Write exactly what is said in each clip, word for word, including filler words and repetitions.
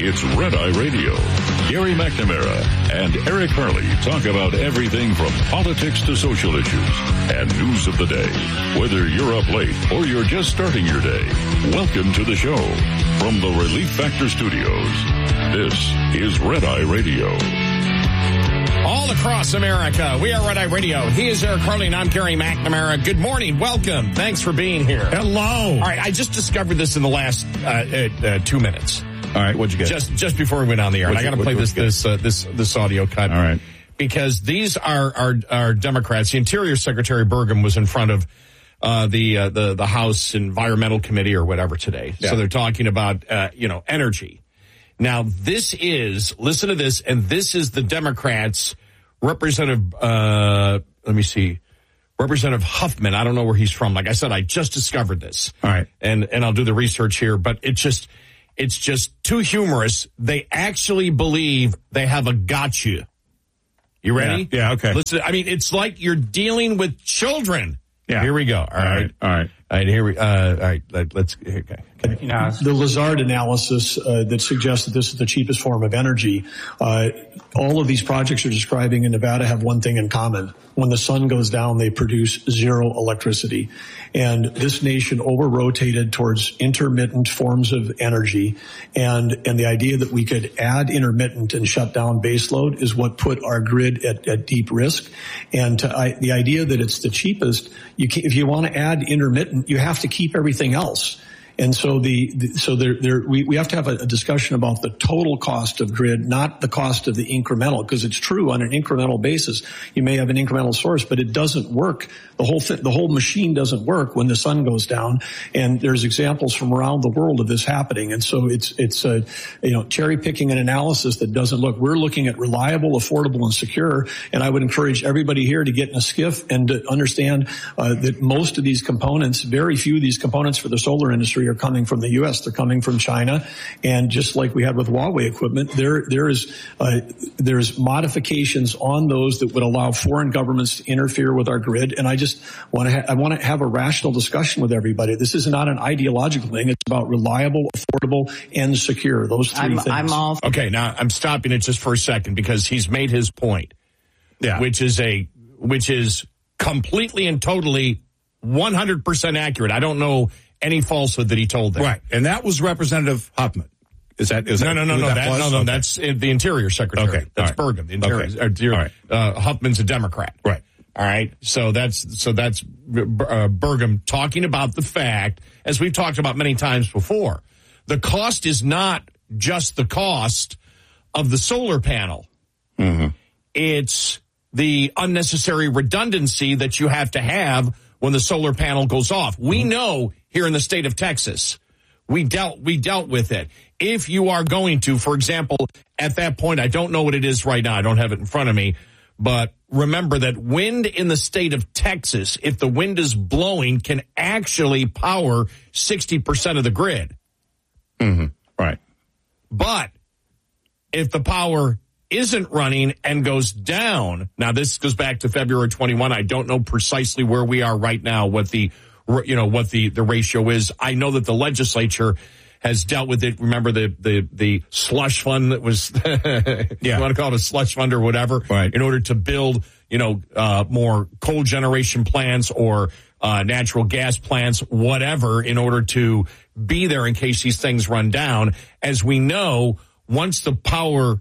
It's Red Eye Radio. Gary McNamara and Eric Harley talk about everything from politics to social issues and news of the day. Whether you're up late or you're just starting your day, welcome to the show. From the Relief Factor Studios, this is Red Eye Radio. All across America, we are Red Eye Radio. He is Eric Harley, and I'm Gary McNamara. Good morning. Welcome. Thanks for being here. Hello. All right, I just discovered this in the last uh, uh, uh, two minutes. All right, what'd you get? Just just before we went on the air. And I got to play this this uh, this this audio cut. All right. Because these are are, are Democrats. The Interior Secretary Burgum was in front of uh, the uh, the the House Environmental Committee or whatever today. Yeah. So they're talking about uh, you know energy. Now this is listen to this, and this is the Democrats. Representative, uh, let me see, Representative Huffman. I don't know where he's from. Like I said, I just discovered this. All right. And, and I'll do the research here, but it's just, it's just too humorous. They actually believe they have a gotcha. You ready? Yeah, yeah, okay. Listen, I mean, it's like you're dealing with children. Yeah. Here we go. All, all right. right. All right. All right. Here we, uh, all right. Let, let's, okay. Uh, the Lazard analysis uh, that suggests that this is the cheapest form of energy, uh, all of these projects are describing in Nevada have one thing in common. When the sun goes down, they produce zero electricity. And this nation over-rotated towards intermittent forms of energy. And, and the idea that we could add intermittent and shut down baseload is what put our grid at, at deep risk. And to, I, the idea that it's the cheapest, you can, if you want to add intermittent, you have to keep everything else. And so the, the so there there we, we have to have a, a discussion about the total cost of grid, not the cost of the incremental, because it's true on an incremental basis. You may have an incremental source, but it doesn't work. The whole th- the whole machine doesn't work when the sun goes down. And there's examples from around the world of this happening. And so it's it's a you know cherry picking an analysis that doesn't look. We're looking at reliable, affordable, and secure. And I would encourage everybody here to get in a skiff and to understand uh, that most of these components, very few of these components for the solar industry, are coming from the U S. They're coming from China, and just like we had with Huawei equipment, there there is uh, there's modifications on those that would allow foreign governments to interfere with our grid. And I just want to ha- I want to have a rational discussion with everybody. This is not an ideological thing. It's about reliable, affordable, and secure. Those three I'm, things. I'm all okay. Now I'm stopping it just for a second because he's made his point. Yeah, which is a which is completely and totally one hundred percent accurate. I don't know any falsehood that he told them. Right. And that was Representative Huffman. Is that, is no, that, no, no, no, that, that, was? no, no, okay. that's uh, the Interior Secretary. Okay. That's right. Burgum, the Interior. Okay. Uh, right. uh, Huffman's a Democrat. Right. All right. So that's, so that's uh, Burgum talking about the fact, as we've talked about many times before, the cost is not just the cost of the solar panel. Mm-hmm. It's the unnecessary redundancy that you have to have when the solar panel goes off. We mm-hmm. know here in the state of Texas, we dealt we dealt with it. If you are going to, for example, at that point, I don't know what it is right now. I don't have it in front of me. But remember that wind in the state of Texas, if the wind is blowing, can actually power sixty percent of the grid. Mm-hmm. Right. But if the power isn't running and goes down, now this goes back to February twenty-first. I don't know precisely where we are right now, what the, you know, what the, the ratio is. I know that the legislature has dealt with it. Remember the, the, the slush fund that was, yeah. You want to call it a slush fund or whatever, right. In order to build, you know, uh, more coal generation plants or, uh, natural gas plants, whatever, in order to be there in case these things run down. As we know, once the power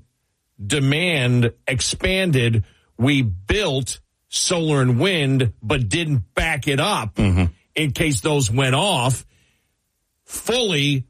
demand expanded, we built solar and wind, but didn't back it up mm-hmm. in case those went off fully.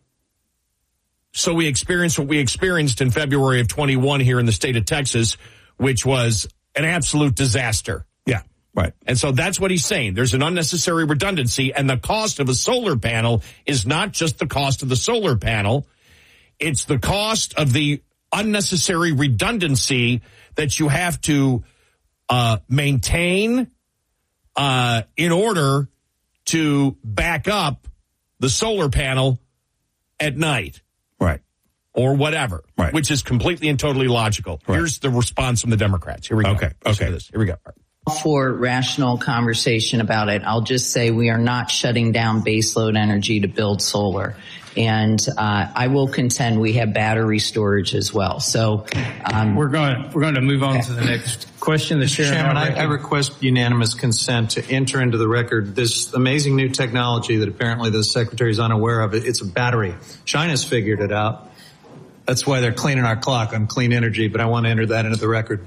So we experienced what we experienced in February of twenty-one here in the state of Texas, which was an absolute disaster. Yeah, right. And so that's what he's saying. There's an unnecessary redundancy, and the cost of a solar panel is not just the cost of the solar panel. It's the cost of the unnecessary redundancy that you have to uh, maintain uh, in order to back up the solar panel at night. Right. Or whatever. Right. Which is completely and totally logical. Right. Here's the response from the Democrats. Here we go. Okay. Listen Okay. to this. Here we go. for rational conversation about it. I'll just say we are not shutting down baseload energy to build solar. And uh, I will contend we have battery storage as well. So um, we're going we're going to move on to the next question. The Mister Chairman, I, I request unanimous consent to enter into the record this amazing new technology that apparently the Secretary is unaware of. It's a battery. China's figured it out. That's why they're cleaning our clock on clean energy, but I want to enter that into the record.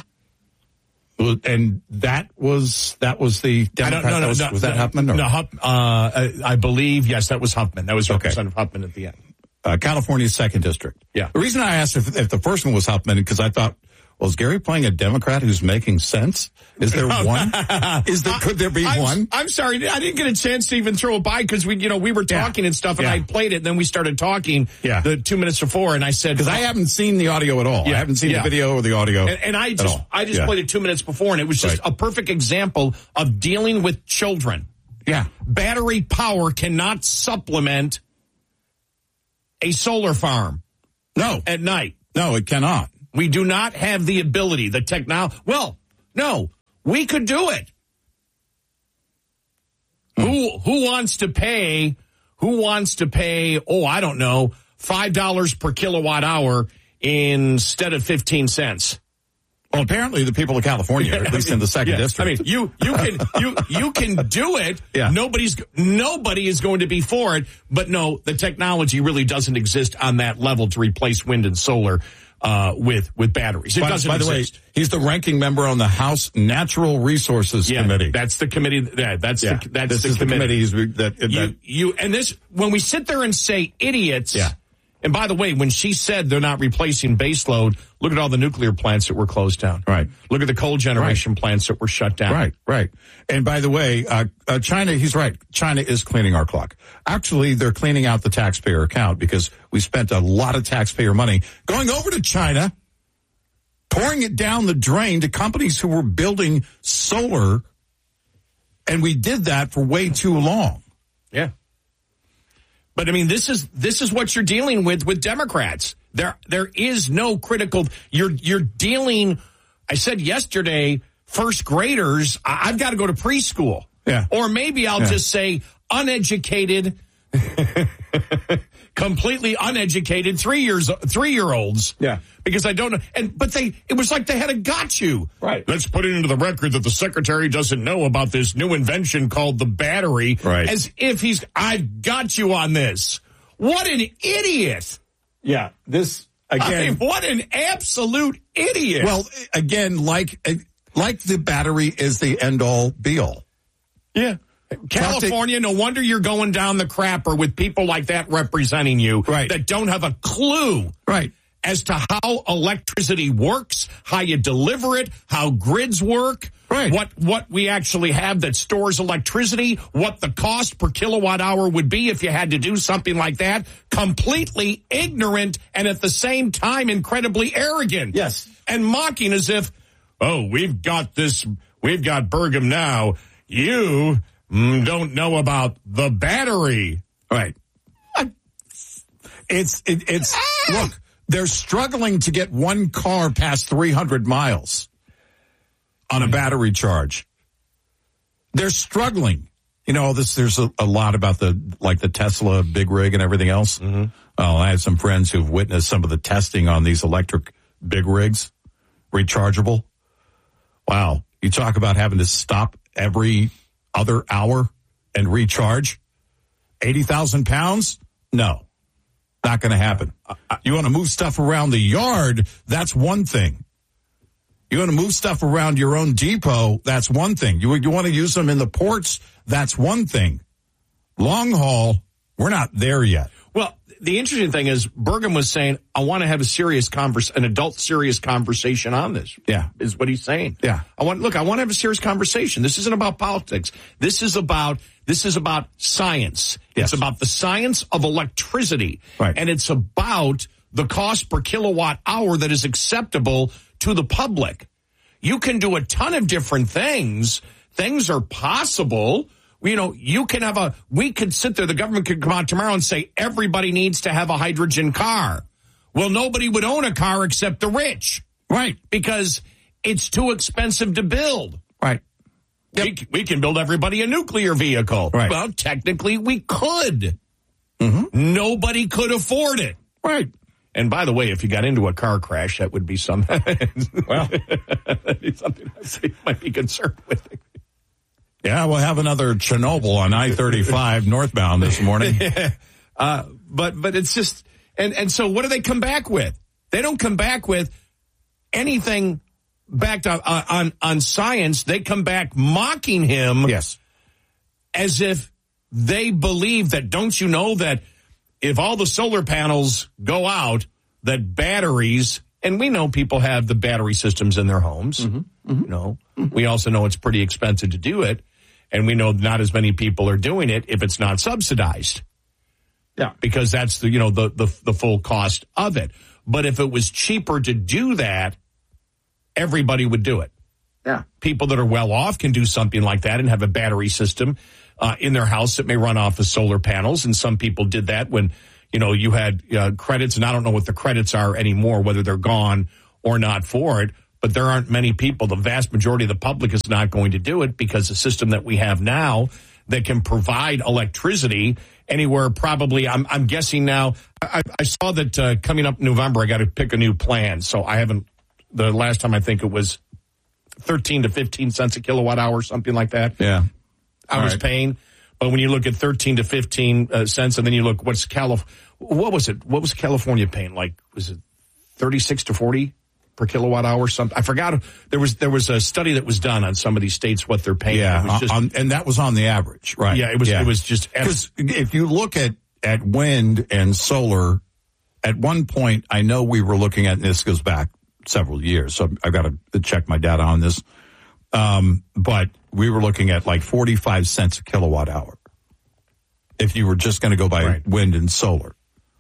And that was that was the Democrat. I don't, no, no, was, no, was that no, Huffman? Or? No, Huff, uh, I believe, yes, that was Huffman. That was Okay. Representative Huffman at the end. Uh, California's second district. Yeah. The reason I asked if, if the first one was Huffman, because I thought, well, is Gary playing a Democrat who's making sense? Is there one? Is there, could there be I'm, one? I'm sorry. I didn't get a chance to even throw it by because we, you know, we were talking Yeah. and stuff and Yeah. I played it and then we started talking Yeah. the two minutes before and I said, Because I haven't seen the audio at all. Yeah. I haven't seen Yeah. the video or the audio. And, and I at just, all. I just Yeah. played it two minutes before and it was just Right. a perfect example of dealing with children. Yeah. Battery power cannot supplement a solar farm No. at night. No, it cannot. We do not have the ability, the technology. Well, no, we could do it. Hmm. Who who wants to pay? Who wants to pay? Oh, I don't know, five dollars per kilowatt hour instead of fifteen cents. Well, apparently the people of California, at least in the second Yeah. district. I mean, you you can you you can do it. Yeah. Nobody's nobody is going to be for it. But no, the technology really doesn't exist on that level to replace wind and solar uh, with with batteries. It by, doesn't by the exist. way, he's the ranking member on the House Natural Resources Yeah, Committee. that's the committee. Yeah, that's yeah. the that's this the is committee. the committee that, that You, you and this when we sit there and say idiots. Yeah. And by the way, when she said they're not replacing baseload, look at all the nuclear plants that were closed down. Right. Look at the coal generation plants that were shut down. Right, right. And by the way, uh, uh, China, he's right. China is cleaning our clock. Actually, they're cleaning out the taxpayer account because we spent a lot of taxpayer money going over to China, pouring it down the drain to companies who were building solar. And we did that for way too long. Yeah. But I mean, this is this is what you're dealing with with Democrats. There there is no critical. You're you're dealing. I said yesterday, first graders. I, I've got to go to preschool. Yeah. Or maybe I'll Yeah. just say uneducated, completely uneducated three years three year olds. Yeah. Because I don't know. And but they it was like they had a got you. Right. Let's put it into the record that the secretary doesn't know about this new invention called the battery. Right. As if he's I've got you on this. What an idiot. Yeah. This, I again. mean, what an absolute idiot. Well, again, like, like the battery is the end all be all. yeah. California, no wonder you're going down the crapper with people like that representing you. Right. That don't have a clue. Right. As to how electricity works, how you deliver it, how grids work, right. what what we actually have that stores electricity, what the cost per kilowatt hour would be if you had to do something like that. Completely ignorant and at the same time incredibly arrogant. Yes. And mocking as if, oh, we've got this, we've got Burgum now. You mm, don't know about the battery. Right. It's, it, it's, look. They're struggling to get one car past three hundred miles on a battery charge. They're struggling. You know, this, there's a, a lot about the, like the Tesla big rig and everything else. Mm-hmm. Oh, I have some friends who've witnessed some of the testing on these electric big rigs, rechargeable. Wow. You talk about having to stop every other hour and recharge. eighty thousand pounds? No. Not going to happen. You want to move stuff around the yard, that's one thing. You want to move stuff around your own depot, that's one thing. You, you want to use them in the ports, that's one thing. Long haul, we're not there yet. Well, the interesting thing is Burgum was saying, I want to have a serious converse, an adult serious conversation on this. Yeah. Is what he's saying. Yeah. I want, look, I want to have a serious conversation. This isn't about politics. This is about, this is about science. Yes. It's about the science of electricity. Right. And it's about the cost per kilowatt hour that is acceptable to the public. You can do a ton of different things. Things are possible. You know, you can have a, we could sit there, the government could come out tomorrow and say everybody needs to have a hydrogen car. Well, nobody would own a car except the rich. Right. Because it's too expensive to build. Right. Yep. We, we can build everybody a nuclear vehicle. Right. Well, technically we could. Mm-hmm. Nobody could afford it. Right. And by the way, if you got into a car crash, that would be some, well, something I might be concerned with. Yeah, we'll have another Chernobyl on I thirty-five northbound this morning. uh, but but it's just, and, and so what do they come back with? They don't come back with anything backed on, on, on science. They come back mocking him. Yes. As if they believe that, don't you know that if all the solar panels go out, that batteries, and we know people have the battery systems in their homes. Mm-hmm. Mm-hmm. You know, mm-hmm. We also know it's pretty expensive to do it. And we know not as many people are doing it if it's not subsidized. Yeah. Because that's the, you know, the, the, the full cost of it. But if it was cheaper to do that, everybody would do it. Yeah. People that are well off can do something like that and have a battery system uh, in their house that may run off of solar panels. And some people did that when, you know, you had uh, credits, and I don't know what the credits are anymore, whether they're gone or not for it. But there aren't many people. The vast majority of the public is not going to do it because the system that we have now that can provide electricity anywhere probably, I'm, I'm guessing now, I, I saw that uh, coming up in November, I got to pick a new plan. So I haven't, the last time I think it was thirteen to fifteen cents a kilowatt hour, something like that. Yeah. I All was right. paying. But when you look at thirteen to fifteen uh, cents, and then you look, what's Calif, what was it? What was California paying? Like, was it thirty-six to forty per kilowatt hour? Something. I forgot. There was, there was a study that was done on some of these states, what they're paying. Yeah. It was just, on, and that was on the average, right? Yeah. It was, yeah. it was just, because if you look at, at wind and solar, at one point, I know we were looking at, and this goes back several years, so I've got to check my data on this. Um, but we were looking at like forty-five cents a kilowatt hour if you were just going to go by right. wind and solar.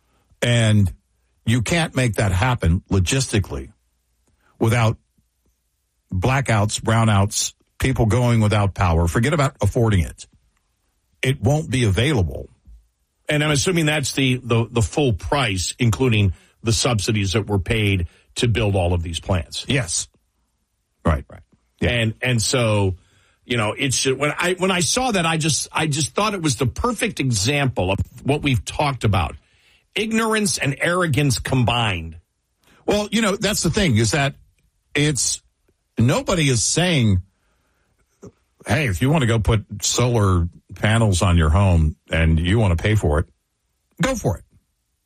And you can't make that happen logistically without blackouts, brownouts, people going without power. Forget about affording it. It won't be available. And I'm assuming that's the, the, the full price, including the subsidies that were paid to build all of these plants. Yes. Right. Right. Yeah. And, and so, you know, it's just, when I, when I saw that, I just, I just thought it was the perfect example of what we've talked about. Ignorance and arrogance combined. Well, you know, that's the thing is that it's, nobody is saying, hey, if you want to go put solar panels on your home and you want to pay for it, go for it.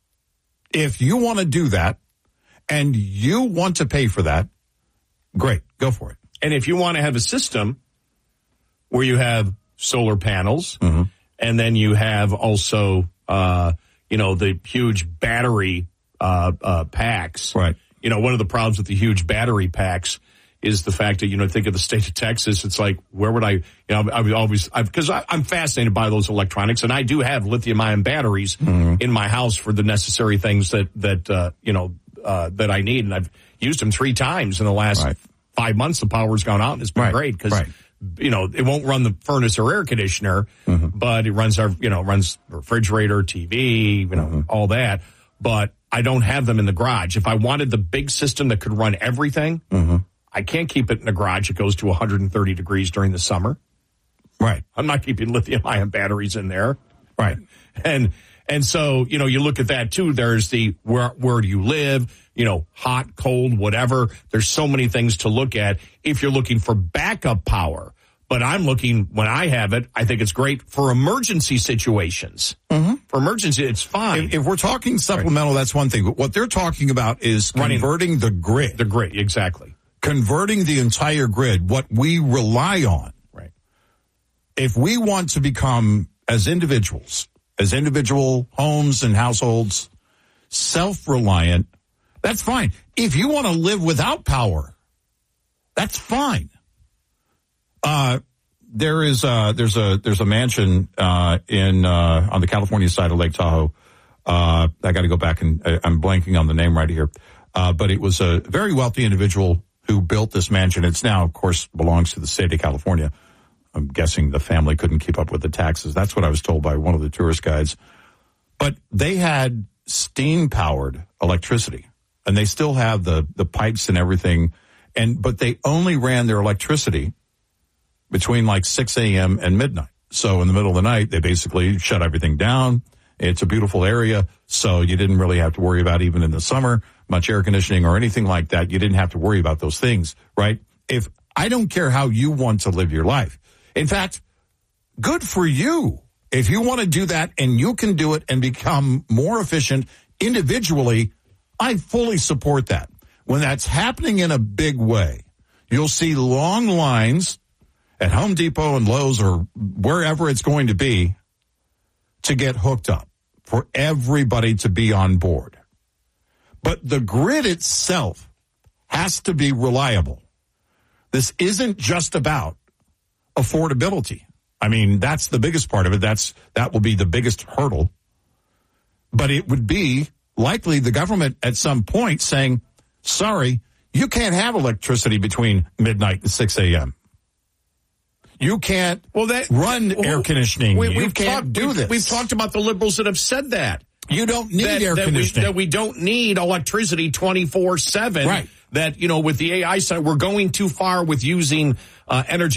If you want to do that and you want to pay for that, great, go for it. And if you want to have a system where you have solar panels mm-hmm. and then you have also, uh, you know, the huge battery uh, uh, packs. Right. You know, one of the problems with the huge battery packs is the fact that, you know, think of the state of Texas. It's like, where would I, you know, I would always, because I'm fascinated by those electronics, and I do have lithium ion batteries mm-hmm. in my house for the necessary things that, that, uh, you know, uh, that I need. And I've used them three times in the last right. five months. The power's gone out and it's been right. great because, right. you know, it won't run the furnace or air conditioner, mm-hmm. but it runs our, you know, runs refrigerator, T V, you know, mm-hmm. all that. But I don't have them in the garage. If I wanted the big system that could run everything, mm-hmm. I can't keep it in the garage. It goes to one hundred thirty degrees during the summer. Right. I'm not keeping lithium ion batteries in there. Right. And, and so, you know, you look at that too. There's the, where, where do you live? You know, hot, cold, whatever. There's so many things to look at if you're looking for backup power. But I'm looking, when I have it, I think it's great for emergency situations. Mm-hmm. For emergency, it's fine. If, if we're talking supplemental, right. that's one thing. But what they're talking about is converting Running the grid. The grid, exactly. Converting the entire grid, what we rely on. Right. If we want to become, as individuals, as individual homes and households, self-reliant, that's fine. If you want to live without power, that's fine. Uh, there is uh there's a there's a mansion uh in uh on the California side of Lake Tahoe. Uh, I got to go back and I, I'm blanking on the name right here. Uh, but it was a very wealthy individual who built this mansion. It's now, of course, belongs to the state of California. I'm guessing the family couldn't keep up with the taxes. That's what I was told by one of the tourist guides. But they had steam-powered electricity, and they still have the the pipes and everything. And but they only ran their electricity between like six a.m. and midnight. So in the middle of the night, they basically shut everything down, It's a beautiful area, so you didn't really have to worry about, even in the summer, much air conditioning or anything like that. You didn't have to worry about those things, right? If I don't care how you want to live your life. In fact, good for you. If you want to do that and you can do it and become more efficient individually, I fully support that. When that's happening in a big way, you'll see long lines at Home Depot and Lowe's or wherever it's going to be to get hooked up, for everybody to be on board. But the grid itself has to be reliable. This isn't just about affordability. I mean, that's the biggest part of it. That's that will be the biggest hurdle. But it would be likely the government at some point saying, sorry, you can't have electricity between midnight and six a.m. You can't well, that, run well, air conditioning. We, you we've can't talked, do we've, this. We've talked about the liberals that have said that. You don't need that, air that conditioning. We, that we don't need electricity twenty-four seven. Right. That, you know, with the A I side, we're going too far with using uh, energy